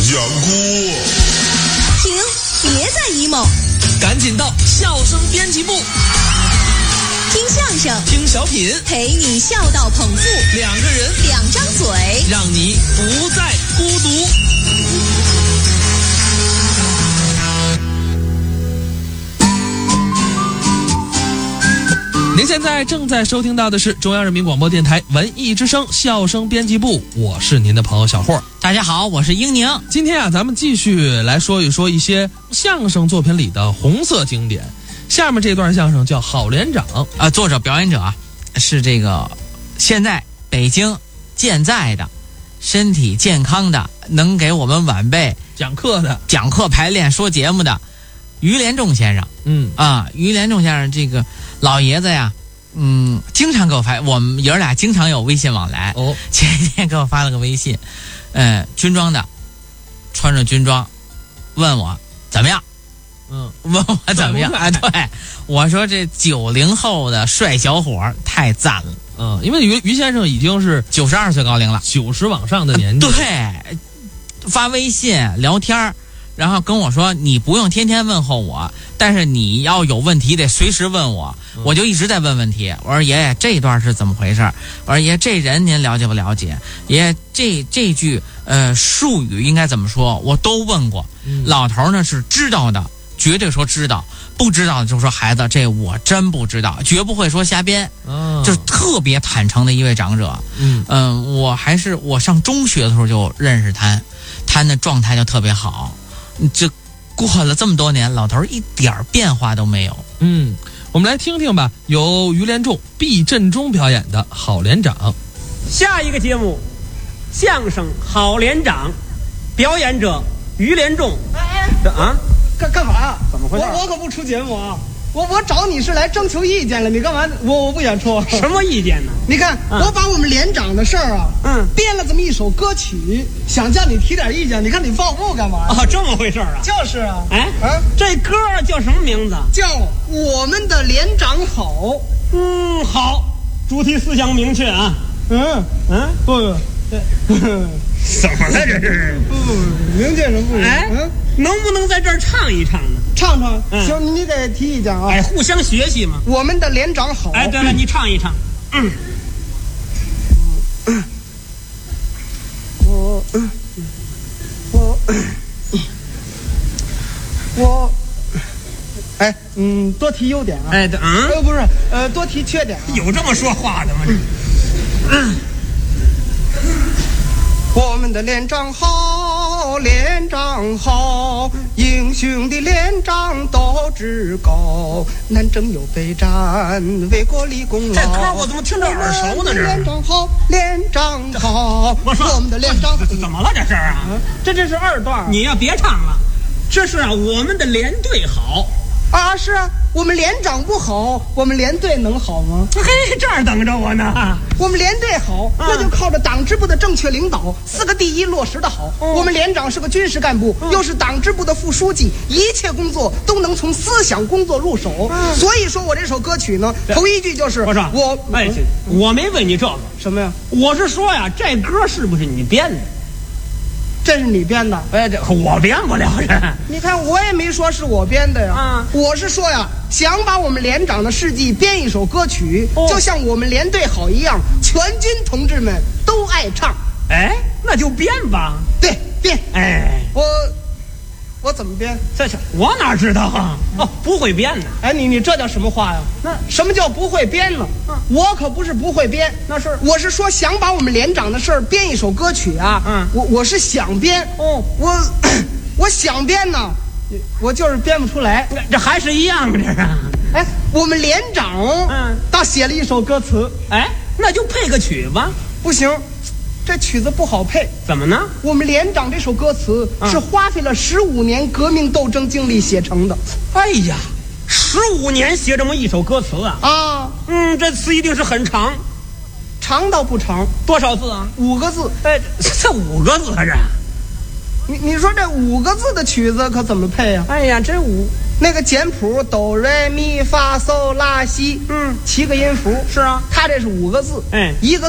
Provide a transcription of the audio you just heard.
养菇。 停，别再 emo， 赶紧到笑声编辑部， 听相声， 听小品， 陪你笑到捧腹， 两个人， 两张嘴， 让你不再孤独。您现在正在收听到的是中央人民广播电台文艺之声笑声编辑部，我是您的朋友小霍。 大家好，我是英宁。 今天啊，咱们继续来说一说一些相声作品里的红色经典。下面这段相声叫《好连长》 作者表演者是这个现在北京健在的、身体健康的、能给我们晚辈讲课排练说节目的于连仲先生。于连仲先生这个老爷子呀，经常给我发，我们爷儿俩经常有微信往来。前几天给我发了个微信，军装的，穿着军装，问我怎么样。问我怎么样？对，我说这90后的帅小伙太赞了。 因为于先生已经是 92岁高龄了 ，90往上的年纪。 对，发微信聊天，然后跟我说你不用天天问候我，但是你要有问题得随时问我。我就一直在问问题。我说爷爷这一段是怎么回事？我说爷这人您了解不了解？爷这句术语应该怎么说？我都问过。老头呢是知道的。绝对说知道，不知道就说孩子，这我真不知道，绝不会说瞎编。就是特别坦诚的一位长者。我上中学的时候就认识他的状态就特别好。这过了这么多年，老头一点变化都没有。 我们来听听吧，由于连仲、毕振中表演的《好连长》。 下一个节目，相声《好连长》，表演者于连仲。 干嘛呀？ 怎么回事？ 我可不出节目啊！我找你是来征求意见了，你干嘛？我不演出。 什么意见呢？ 你看，我把我们连长的事儿编了这么一首歌曲，想叫你提点意见。你看你报幕干嘛呀？ 这么回事啊？ 就是啊。 这歌叫什么名字？ 叫《我们的连长好》。 好，主题思想明确啊。 不。 怎么了这是？ 不，明确什么不明？ 能不能在这儿唱一唱呢？ 唱。行，你得提意见啊。 互相学习嘛。 我们的连长好。 对了，你唱一唱。 我多提优点啊。不是，多提缺点啊。 有这么说话的吗？ 我们的连长好，连长好，英雄的连长斗志高，南征有备战，为国立功劳。 这歌我怎么听着耳熟呢？这连长好，连长好。我们的连长怎么了？这是这是二段。 你呀别唱了，这是我们的连队好。 是啊，我们连长不好，我们连队能好吗？ 这儿等着我呢。 我们连队好，那就靠着党支部的正确领导，4个第一落实的好。我们连长是个军事干部，又是党支部的副书记，一切工作都能从思想工作入手。所以说我这首歌曲呢，头一句就是我没问你这个什么呀？ 我是说呀，这歌是不是你编的？ 这是你编的？ 这我编不了这。 你看我也没说是我编的呀。我是说呀，想把我们连长的事迹编一首歌曲，就像我们连队好一样，全军同志们都爱唱。 那就编吧。 对，编。我怎么编？ 我哪知道啊？不会编的。 你这叫什么话呀？那什么叫不会编呢？我可不是不会编，我是说想把我们连长的事儿编一首歌曲啊。我是想编。我想编呢，我就是编不出来。 这还是一样这是。 我们连长倒写了一首歌词。 那就配个曲吧。 不行。这曲子不好配。 怎么呢？ 我们连长这首歌词是花费了15年革命斗争经历写成的。 15年写这么一首歌词啊？这词一定是很长。 长倒不长。 多少字啊 ？5个字。 这5个字这。 你说这5个字的曲子可怎么配呀？ 这那个简谱哆来咪发嗦拉西，7个音符。 是啊， 他这是5个字， 一个